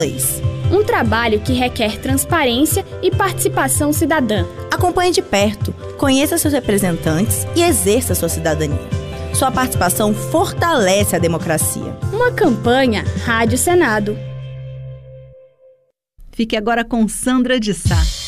leis. Um trabalho que requer transparência e participação cidadã. Acompanhe de perto, conheça seus representantes e exerça sua cidadania. Sua participação fortalece a democracia. Uma campanha Rádio Senado. Fique agora com Sandra de Sá.